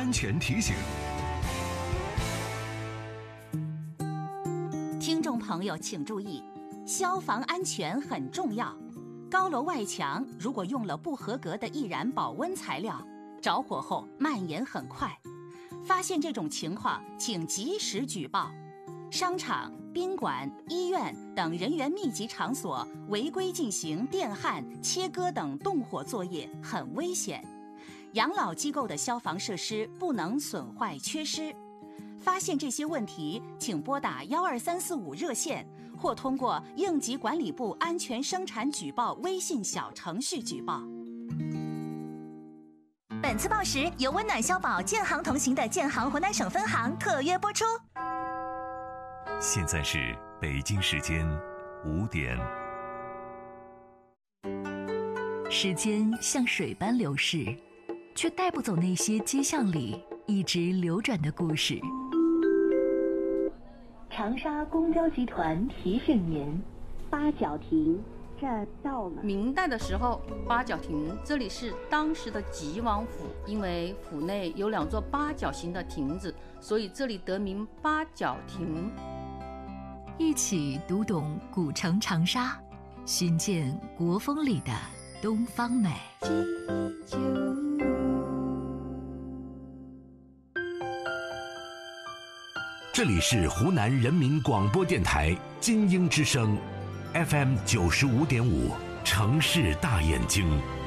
安全提醒。 听众朋友请注意，消防安全很重要。高楼外墙如果用了不合格的易燃保温材料，着火后蔓延很快。发现这种情况，请及时举报。商场、宾馆、医院等人员密集场所违规进行电焊、切割等动火作业很危险。养老机构的消防设施不能损坏缺失。发现这些问题，请拨打12345热线，或通过应急管理部安全生产举报微信小程序举报。 本次报时由温暖消保建行同行的建行湖南省分行特约播出。 现在是北京时间5点。 时间像水般流逝，却带不走那些街巷里一直流转的故事。 长沙公交集团提醒您，八角亭这到了。 明代的时候，八角亭这里是当时的吉王府，因为府内有2座八角形的亭子，所以这里得名八角亭。 一起读懂古城长沙，寻见国风里的东方美。 这里是湖南人民广播电台金鹰之声 FM 95.5，城市大眼睛。